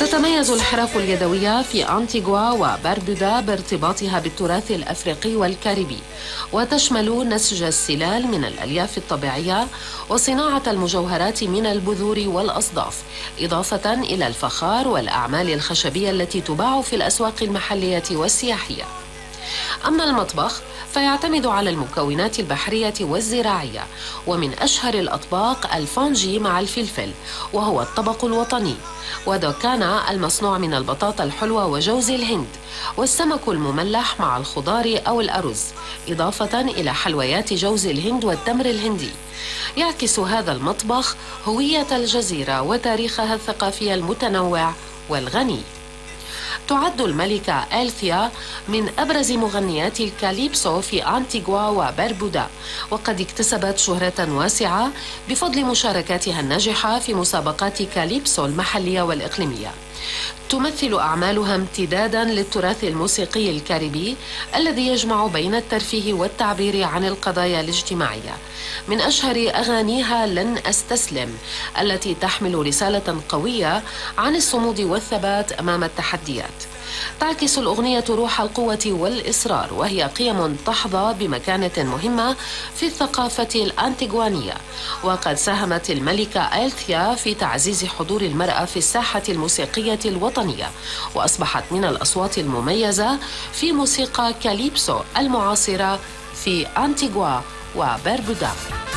تتميز الحرف اليدوية في أنتيغوا وبربودا بارتباطها بالتراث الأفريقي والكاريبي، وتشمل نسج السلال من الألياف الطبيعية وصناعة المجوهرات من البذور والأصداف، إضافة إلى الفخار والأعمال الخشبية التي تباع في الأسواق المحلية والسياحية. أما المطبخ فيعتمد على المكونات البحرية والزراعية، ومن أشهر الأطباق الفونجي مع الفلفل وهو الطبق الوطني، ودوكانا المصنوع من البطاطا الحلوة وجوز الهند، والسمك المملح مع الخضار أو الأرز، إضافة إلى حلويات جوز الهند والتمر الهندي. يعكس هذا المطبخ هوية الجزيرة وتاريخها الثقافي المتنوع والغني. تعد الملكة ألثيا من أبرز مغنيات الكاليبسو في أنتيغوا وبربودا، وقد اكتسبت شهرة واسعة بفضل مشاركاتها الناجحة في مسابقات كاليبسو المحلية والإقليمية. تمثل أعمالها امتدادا للتراث الموسيقي الكاريبي الذي يجمع بين الترفيه والتعبير عن القضايا الاجتماعية. من أشهر أغانيها لن أستسلم، التي تحمل رسالة قوية عن الصمود والثبات أمام التحديات. تعكس الأغنية روح القوة والإصرار، وهي قيم تحظى بمكانة مهمة في الثقافة الأنتيغوانية. وقد ساهمت الملكة ألثيا في تعزيز حضور المرأة في الساحة الموسيقية الوطنية، وأصبحت من الأصوات المميزة في موسيقى كاليبسو المعاصرة في أنتيغوا وبربودا.